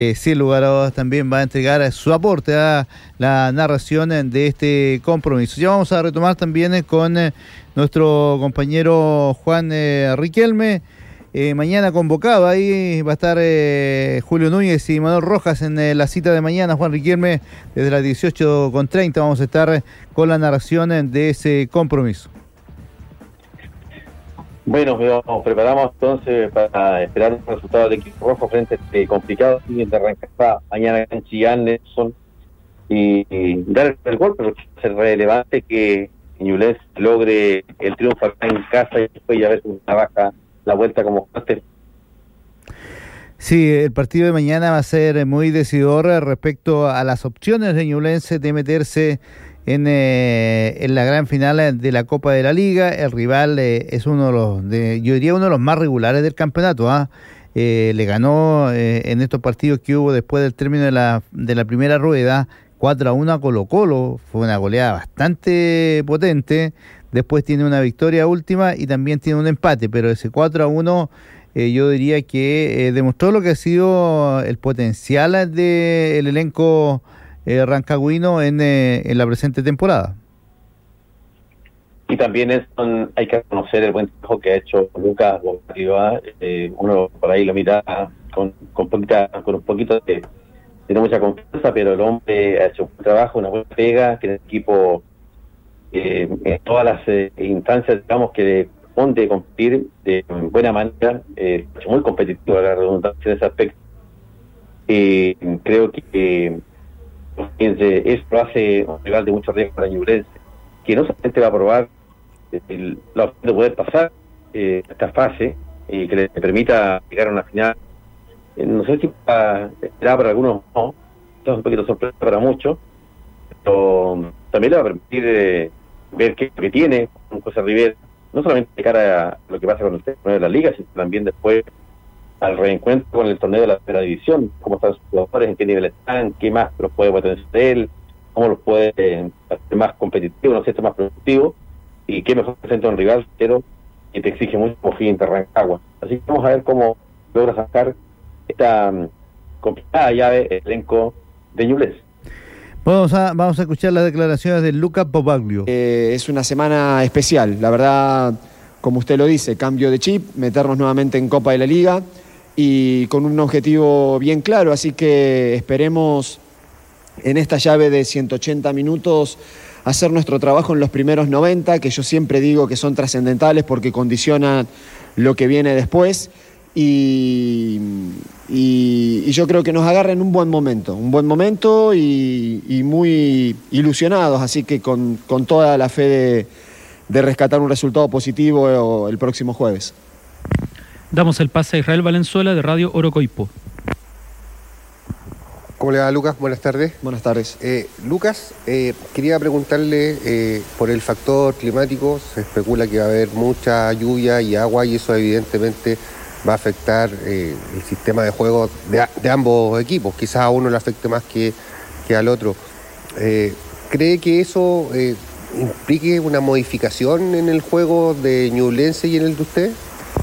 sin lugar a dudas también va a entregar su aporte a la narración de este compromiso. Ya vamos a retomar también con nuestro compañero Juan Riquelme, mañana convocado. Ahí va a estar Julio Núñez y Manuel Rojas en la cita de mañana. Juan Riquelme, desde las 18:30 vamos a estar con la narración de ese compromiso. Bueno, nos preparamos entonces para esperar un resultado del equipo rojo frente a este complicado siguiente arrancar mañana en Chillán, Nelson, y dar el gol, pero es relevante que Ñublense logre el triunfo acá en casa y después ya ver si trabaja la vuelta como antes. Sí, el partido de mañana va a ser muy decidor respecto a las opciones de Ñublense de meterse en la gran final de la Copa de la Liga. El rival es uno de los más regulares del campeonato. Le ganó en estos partidos que hubo después del término de la primera rueda 4-1 a Colo-Colo. Fue una goleada bastante potente. Después tiene una victoria última y también tiene un empate, pero ese 4-1 yo diría que demostró lo que ha sido el potencial del elenco rancagüino en la presente temporada. Y también hay que reconocer el buen trabajo que ha hecho Lucas Bocativa. Uno por ahí lo mira con un poquito de no mucha confianza, pero el hombre ha hecho un buen trabajo, una buena pega, tiene el equipo en todas las instancias, digamos, que le corresponde competir de buena manera, muy competitivo la redundancia en ese aspecto. Creo que esto hace un rival de mucho riesgo para Ñublense, que no solamente va a probar la opción de poder pasar esta fase y que le permita llegar a una final. No sé si esperaba para algunos, no, esto es un poquito sorpresa para muchos, pero también le va a permitir ver qué tiene con José Rivera, no solamente de cara a lo que pasa con el torneo de la Liga, sino también después al reencuentro con el torneo de la primera división, cómo están sus jugadores, en qué nivel están, qué más los puede potenciar él, cómo los puede hacer más competitivos, no sé, más productivos, y qué mejor presenta un rival, pero que te exige mucho como Higgins de Rancagua. Así que vamos a ver cómo logra sacar esta complicada llave el elenco de Ñublense. Vamos a escuchar las declaraciones de Luca Pobaglio. Es una semana especial, la verdad, como usted lo dice, cambio de chip, meternos nuevamente en Copa de la Liga y con un objetivo bien claro, así que esperemos en esta llave de 180 minutos hacer nuestro trabajo en los primeros 90, que yo siempre digo que son trascendentales porque condicionan lo que viene después. Y yo creo que nos agarra en un buen momento y muy ilusionados, así que con toda la fe de rescatar un resultado positivo el próximo jueves. Damos el pase a Israel Valenzuela de Radio Orocoipo. ¿Cómo le va, Lucas? Buenas tardes. Buenas tardes. Lucas, quería preguntarle por el factor climático. Se especula que va a haber mucha lluvia y agua y eso evidentemente va a afectar el sistema de juego de ambos equipos. Quizás a uno le afecte más que al otro. ¿Cree que eso implique una modificación en el juego de Ñublense y en el de usted?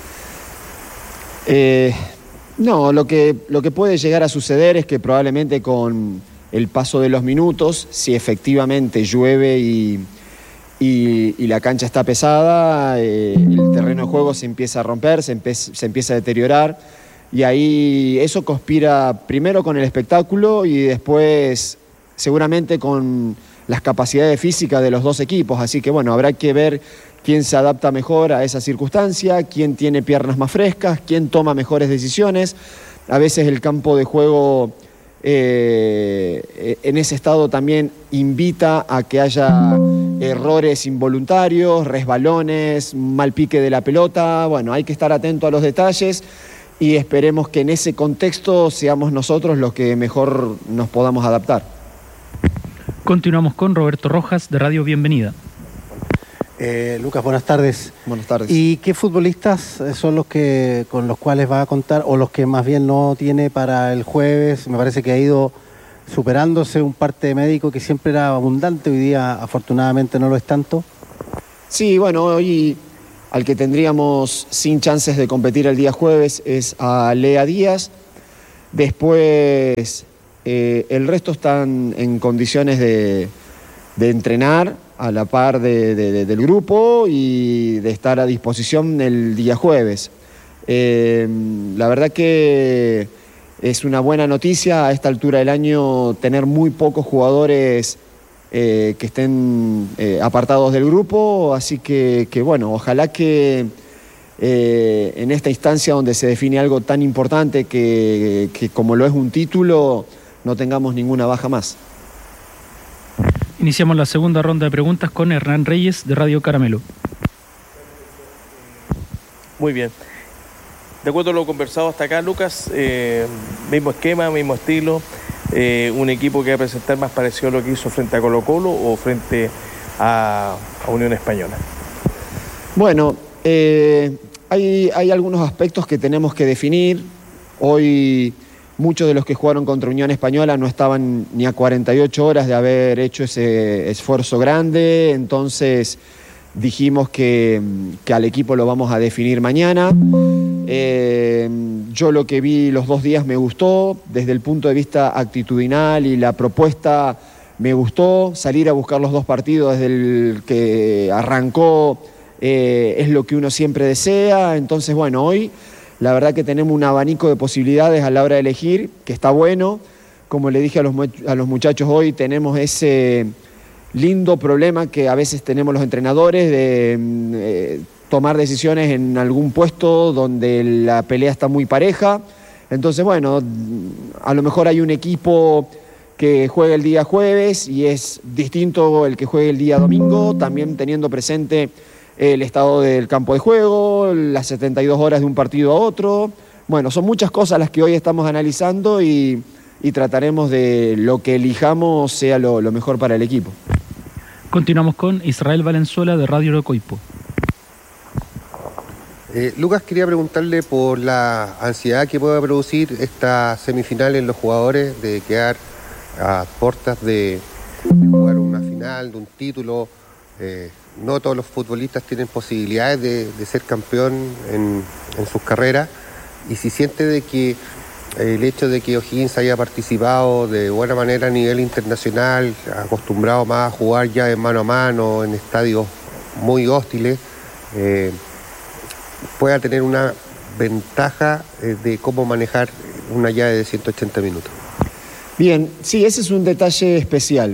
No, lo que puede llegar a suceder es que probablemente con el paso de los minutos, si efectivamente llueve y la cancha está pesada, el terreno de juego se empieza a romper, se empieza a deteriorar, y ahí eso conspira primero con el espectáculo y después seguramente con las capacidades físicas de los dos equipos. Así que bueno, habrá que ver quién se adapta mejor a esa circunstancia, quién tiene piernas más frescas, quién toma mejores decisiones. A veces el campo de juego en ese estado también invita a que haya errores involuntarios, resbalones, mal pique de la pelota. Bueno, hay que estar atento a los detalles y esperemos que en ese contexto seamos nosotros los que mejor nos podamos adaptar. Continuamos con Roberto Rojas de Radio Bienvenida. Lucas, buenas tardes. Buenas tardes. ¿Y qué futbolistas son los que con los cuales va a contar o los que más bien no tiene para el jueves? Me parece que ha ido superándose un parte médico que siempre era abundante, hoy día afortunadamente no lo es tanto. Sí, bueno, hoy al que tendríamos sin chances de competir el día jueves es a Lea Díaz. Después, el resto están en condiciones de entrenar a la par del grupo y de estar a disposición el día jueves. La verdad que es una buena noticia a esta altura del año tener muy pocos jugadores que estén apartados del grupo, así que bueno, ojalá que en esta instancia donde se define algo tan importante que como lo es un título, no tengamos ninguna baja más. Iniciamos la segunda ronda de preguntas con Hernán Reyes de Radio Caramelo. Muy bien. De acuerdo a lo conversado hasta acá, Lucas, mismo esquema, mismo estilo, un equipo que va a presentar más parecido a lo que hizo frente a Colo-Colo o frente a Unión Española. Bueno, hay algunos aspectos que tenemos que definir. Hoy muchos de los que jugaron contra Unión Española no estaban ni a 48 horas de haber hecho ese esfuerzo grande, entonces dijimos que al equipo lo vamos a definir mañana. Yo lo que vi los 2 días me gustó, desde el punto de vista actitudinal y la propuesta me gustó, salir a buscar los 2 partidos desde el que arrancó es lo que uno siempre desea, entonces bueno, hoy la verdad que tenemos un abanico de posibilidades a la hora de elegir, que está bueno. Como le dije a los muchachos hoy, tenemos ese lindo problema que a veces tenemos los entrenadores de tomar decisiones en algún puesto donde la pelea está muy pareja. Entonces, bueno, a lo mejor hay un equipo que juega el día jueves y es distinto el que juegue el día domingo, también teniendo presente el estado del campo de juego, las 72 horas de un partido a otro. Bueno, son muchas cosas las que hoy estamos analizando y trataremos de lo que elijamos sea lo mejor para el equipo. Continuamos con Israel Valenzuela de Radio Coipo. Lucas, quería preguntarle por la ansiedad que puede producir esta semifinal en los jugadores de quedar a puertas de jugar una final, de un título. No todos los futbolistas tienen posibilidades de ser campeón en sus carreras, y si siente de que el hecho de que O'Higgins haya participado de buena manera a nivel internacional, acostumbrado más a jugar ya en mano a mano, en estadios muy hostiles, pueda tener una ventaja de cómo manejar una llave de 180 minutos. Bien, sí, ese es un detalle especial.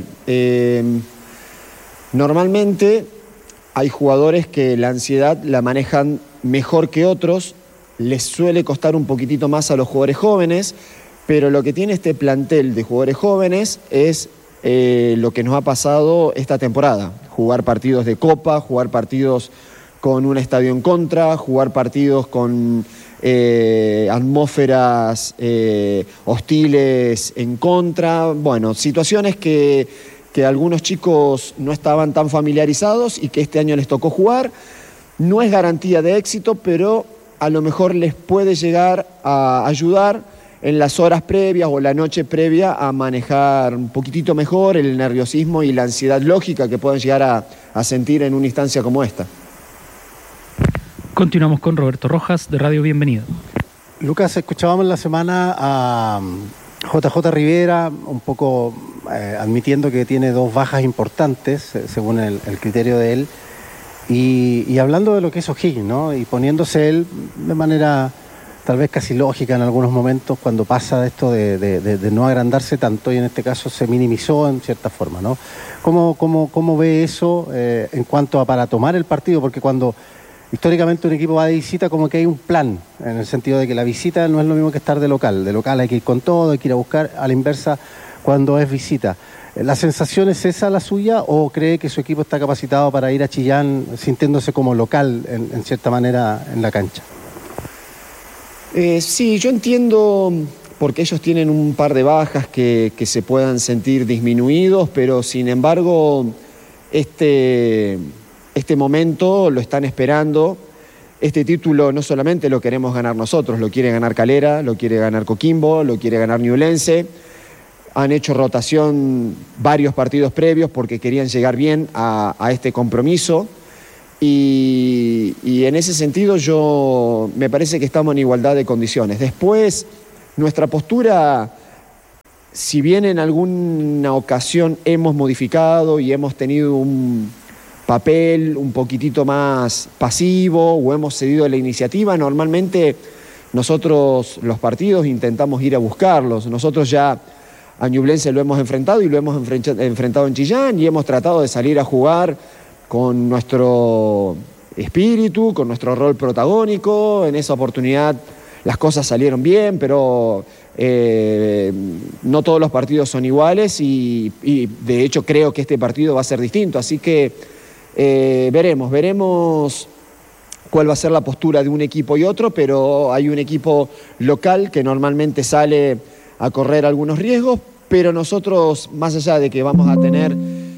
Normalmente hay jugadores que la ansiedad la manejan mejor que otros, les suele costar un poquitito más a los jugadores jóvenes, pero lo que tiene este plantel de jugadores jóvenes es lo que nos ha pasado esta temporada. Jugar partidos de Copa, jugar partidos con un estadio en contra, jugar partidos con atmósferas hostiles en contra. Bueno, situaciones que algunos chicos no estaban tan familiarizados y que este año les tocó jugar. No es garantía de éxito, pero a lo mejor les puede llegar a ayudar en las horas previas o la noche previa a manejar un poquitito mejor el nerviosismo y la ansiedad lógica que pueden llegar a sentir en una instancia como esta. Continuamos con Roberto Rojas de Radio Bienvenido. Lucas, escuchábamos la semana a JJ Rivera un poco admitiendo que tiene 2 bajas importantes, según el criterio de él, y hablando de lo que es O'Higgins, ¿no? Y poniéndose él de manera tal vez casi lógica en algunos momentos cuando pasa esto de no agrandarse tanto, y en este caso se minimizó en cierta forma, ¿no? ¿Cómo ve eso en cuanto a para tomar el partido? Porque cuando históricamente un equipo va de visita, como que hay un plan, en el sentido de que la visita no es lo mismo que estar de local. De local hay que ir con todo, hay que ir a buscar, a la inversa cuando es visita. ¿La sensación es esa la suya o cree que su equipo está capacitado para ir a Chillán sintiéndose como local en cierta manera en la cancha? Sí, yo entiendo porque ellos tienen un par de bajas que se puedan sentir disminuidos, pero sin embargo este momento lo están esperando. Este título no solamente lo queremos ganar nosotros, lo quiere ganar Calera, lo quiere ganar Coquimbo, lo quiere ganar Ñublense. Han hecho rotación varios partidos previos porque querían llegar bien a este compromiso. Y en ese sentido me parece que estamos en igualdad de condiciones. Después, Nuestra postura, si bien en alguna ocasión hemos modificado y hemos tenido un papel un poquitito más pasivo o hemos cedido la iniciativa, normalmente nosotros los partidos intentamos ir a buscarlos. Nosotros ya a Ñublense lo hemos enfrentado y lo hemos enfrentado en Chillán y hemos tratado de salir a jugar con nuestro espíritu, con nuestro rol protagónico. En esa oportunidad las cosas salieron bien, pero no todos los partidos son iguales y de hecho creo que este partido va a ser distinto. Así que veremos cuál va a ser la postura de un equipo y otro, pero hay un equipo local que normalmente sale a correr algunos riesgos, pero nosotros, más allá de que vamos a tener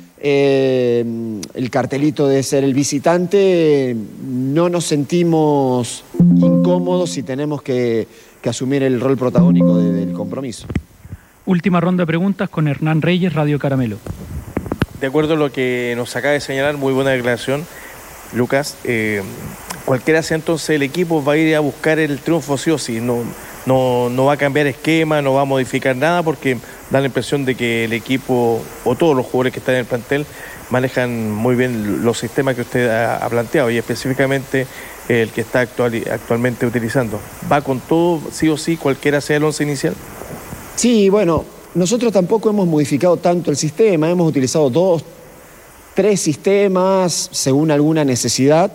el cartelito de ser el visitante, no nos sentimos incómodos si tenemos que asumir el rol protagónico del compromiso. Última ronda de preguntas con Hernán Reyes, Radio Caramelo. De acuerdo a lo que nos acaba de señalar, muy buena declaración, Lucas. Cualquiera sea entonces el equipo va a ir a buscar el triunfo sí o sí, no va a cambiar esquema, no va a modificar nada, porque da la impresión de que el equipo o todos los jugadores que están en el plantel manejan muy bien los sistemas que usted ha planteado y específicamente el que está actualmente utilizando. ¿Va con todo sí o sí, cualquiera sea el once inicial? Sí, bueno, nosotros tampoco hemos modificado tanto el sistema, hemos utilizado 2, 3 sistemas según alguna necesidad.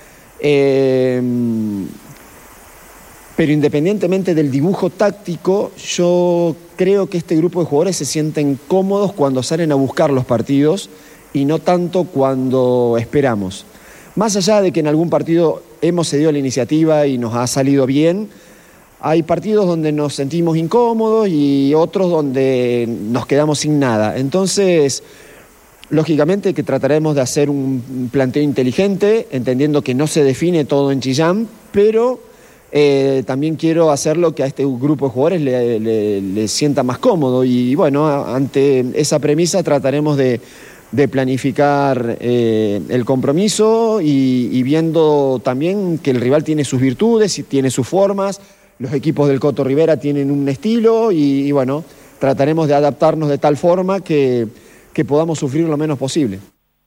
Pero independientemente del dibujo táctico, yo creo que este grupo de jugadores se sienten cómodos cuando salen a buscar los partidos y no tanto cuando esperamos. Más allá de que en algún partido hemos cedido la iniciativa y nos ha salido bien, hay partidos donde nos sentimos incómodos y otros donde nos quedamos sin nada. Entonces, lógicamente que trataremos de hacer un planteo inteligente, entendiendo que no se define todo en Chillán, pero también quiero hacer lo que a este grupo de jugadores le sienta más cómodo. Y bueno, ante esa premisa trataremos de planificar el compromiso y viendo también que el rival tiene sus virtudes y tiene sus formas. Los equipos del Coto Rivera tienen un estilo y bueno, trataremos de adaptarnos de tal forma que podamos sufrir lo menos posible.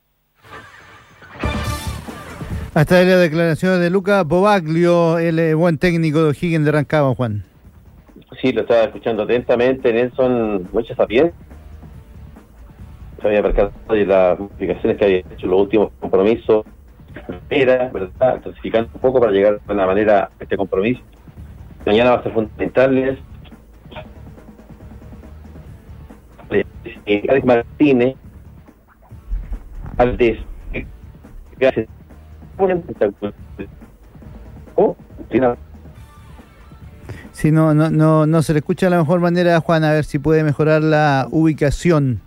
Hasta ahí la declaración de Luca Bobaglio, el buen técnico de O'Higgins de Rancagua, Juan. Sí, lo estaba escuchando atentamente, Nelson, mucha sapiencia. Se había percatado de las modificaciones que había hecho en los últimos compromisos. Era, ¿verdad? Clasificando un poco para llegar de una manera a este compromiso. Mañana va a ser fundamental. Alex Martínez, Aldez, Sí, no se le escucha de la mejor manera a Juan, a ver si puede mejorar la ubicación.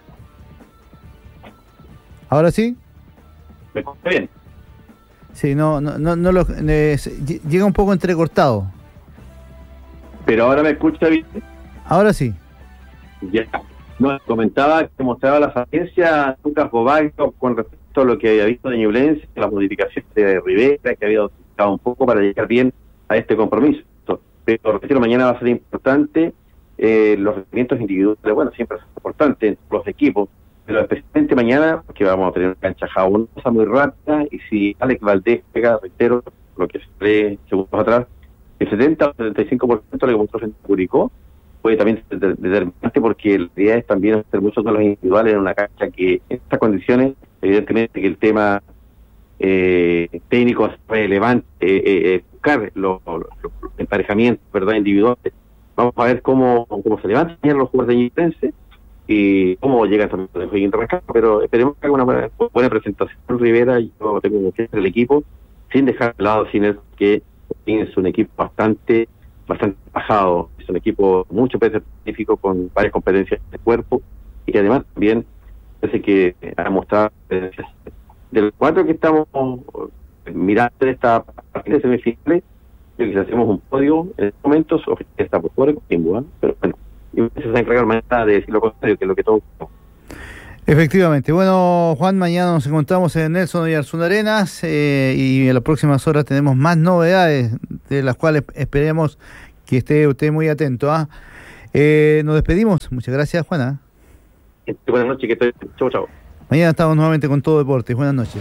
¿Ahora sí? ¿Me escucha bien? Sí, llega un poco entrecortado. Pero ahora me escucha bien. Ahora sí. Ya. No, comentaba que mostraba la sapiencia Lucas Bobaglio con respecto a lo que había visto de Ñublense, las modificaciones de Rivera, que había utilizado un poco para llegar bien a este compromiso. Pero repito, mañana va a ser importante, los rendimientos individuales, bueno, siempre es importante en los equipos, pero especialmente mañana, porque vamos a tener una cancha jabonosa muy rápida, y si Alex Valdés pega, reitero, lo que se ve segundos atrás, el 70 o 75% de lo que mostró frente a Curicó, puede también ser determinante, porque la idea es también hacer muchos duelos individuales en una cancha que en estas condiciones, evidentemente que el tema técnico es relevante, buscar los emparejamientos, ¿verdad?, individuales. Vamos a ver cómo se levantan los jugadores de Ñublense y cómo llegan también los O'Higgins de Rancagua, pero esperemos que haga una buena presentación Rivera. Y yo tengo confianza en el equipo, sin dejar de lado que es un equipo bastante bajado, es un equipo mucho más específico con varias competencias de cuerpo y que además también parece que ha mostrado competencias. De los 4 que estamos mirando en esta partida de semifinales, creo que si hacemos un podio en estos momentos, está por fuera con Timbu, pero bueno, y se va a encargar mañana de decir lo contrario, que es lo que todos. Efectivamente. Bueno, Juan, mañana nos encontramos en Nelson Oyarzún Arenas y en las próximas horas tenemos más novedades de las cuales esperemos Que esté usted muy atento. Nos despedimos. Muchas gracias, Juana. Buenas noches, que estoy. Chau. Mañana estamos nuevamente con Todo Deportes. Buenas noches.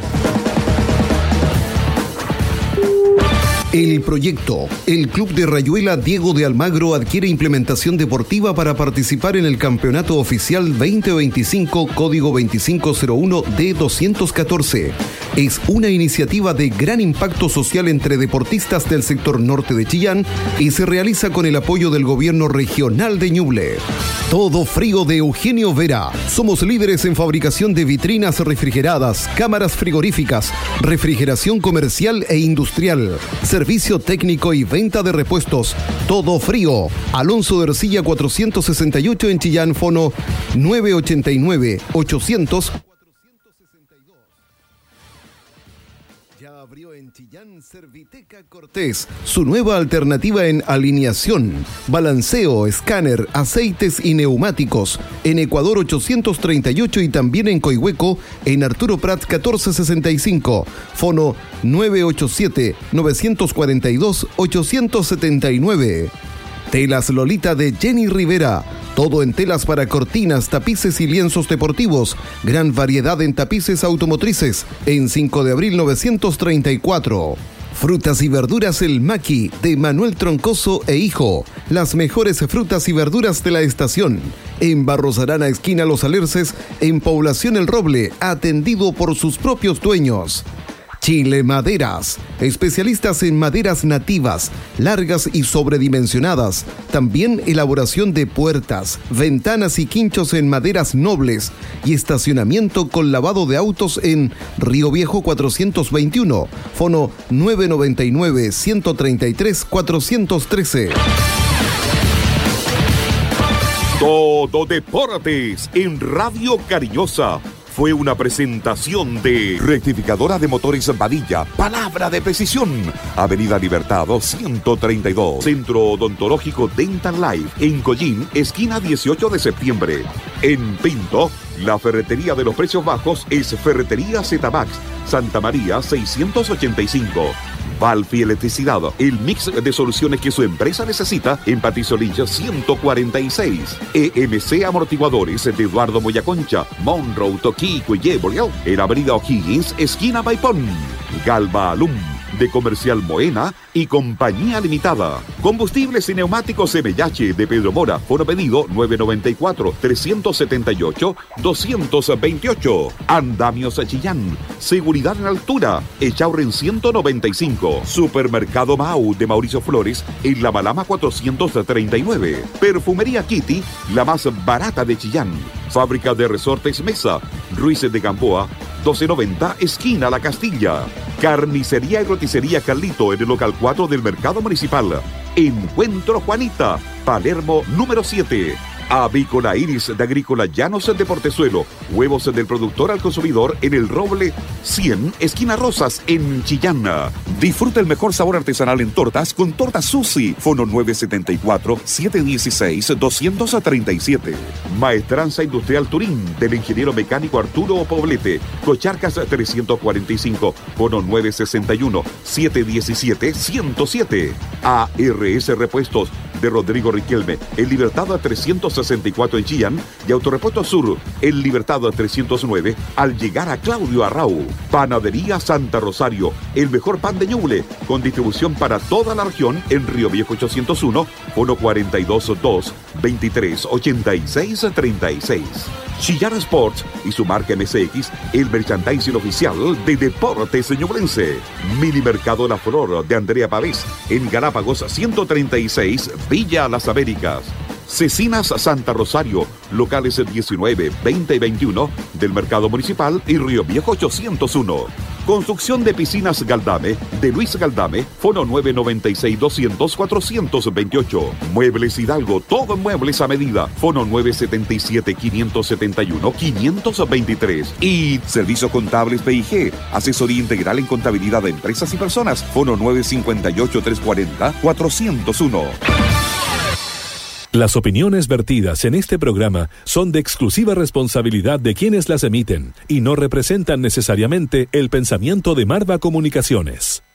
El proyecto. El Club de Rayuela Diego de Almagro adquiere implementación deportiva para participar en el Campeonato Oficial 2025, código 2501 D214. Es una iniciativa de gran impacto social entre deportistas del sector norte de Chillán y se realiza con el apoyo del gobierno regional de Ñuble. Todo Frío de Eugenio Vera. Somos líderes en fabricación de vitrinas refrigeradas, cámaras frigoríficas, refrigeración comercial e industrial, servicio técnico y venta de repuestos. Todo Frío. Alonso de Ercilla 468 en Chillán, fono 989-800. Ya abrió en Chillán Serviteca Cortés, su nueva alternativa en alineación, balanceo, escáner, aceites y neumáticos. En Ecuador 838 y también en Coihueco, en Arturo Prat 1465. Fono 987-942-879. Telas Lolita de Jenny Rivera. Todo en telas para cortinas, tapices y lienzos deportivos. Gran variedad en tapices automotrices. En 5 de abril 934. Frutas y verduras El Maqui, de Manuel Troncoso e Hijo. Las mejores frutas y verduras de la estación. En Barros Arana, esquina Los Alerces, en Población El Roble, atendido por sus propios dueños. Chile Maderas, especialistas en maderas nativas, largas y sobredimensionadas. También elaboración de puertas, ventanas y quinchos en maderas nobles y estacionamiento con lavado de autos en Río Viejo 421, fono 999-133-413. Todo Deportes en Radio Cariñosa. Fue una presentación de Rectificadora de Motores Vadilla, palabra de precisión. Avenida Libertad 132, Centro Odontológico Dental Life, en Collín, esquina 18 de septiembre. En Pinto, la ferretería de los precios bajos es Ferretería Zmax, Santa María 685. Valfi Electricidad, el mix de soluciones que su empresa necesita en Patricio Lynch 146. EMC Amortiguadores de Eduardo Moyaconcha, Monroe, Toquico y Yeboleo, en Avenida O'Higgins, esquina Paipón. Galva Alum, de Comercial Moena y Compañía Limitada. Combustibles y neumáticos MH de Pedro Mora. Fono pedido 994-378-228. Andamios Chillán. Seguridad en altura. Echauren 195. Supermercado Mau de Mauricio Flores en La Malama 439. Perfumería Kitty, la más barata de Chillán. Fábrica de Resortes Mesa. Ruiz de Gamboa 1290, esquina La Castilla. Carnicería y roticería Carlito en el local 4 del Mercado Municipal. Encuentro Juanita, Palermo número 7. Avícola Iris de Agrícola Llanos de Portezuelo. Huevos del productor al consumidor en el Roble 100, esquina Rosas, en Chillán. Disfruta el mejor sabor artesanal en tortas con Tortas Susi. Fono 974-716-237. Maestranza Industrial Turín del ingeniero mecánico Arturo Poblete. Cocharcas 345. Fono 961-717-107. ARS Repuestos de Rodrigo Riquelme, en Libertad 364 en Chillán, y Autorepuesto Sur, en Libertad 309, al llegar a Claudio Arrau. Panadería Santa Rosario, el mejor pan de Ñuble, con distribución para toda la región en Río Viejo 801, 142-2-23-86-36. Chillán Sports y su marca MSX, el merchandising oficial de Deportes Ñublense. Mini Mercado La Flor de Andrea Pavés, en Galápagos 136, Villa Las Américas. Cecinas Santa Rosario, locales 19, 20 y 21 del Mercado Municipal y Río Viejo 801. Construcción de piscinas Galdame, de Luis Galdame, fono 996-200-428. Muebles Hidalgo, todo en muebles a medida, fono 977-571-523. Y Servicios Contables PIG, asesoría integral en contabilidad de empresas y personas, fono 958-340-401. Las opiniones vertidas en este programa son de exclusiva responsabilidad de quienes las emiten y no representan necesariamente el pensamiento de Marva Comunicaciones.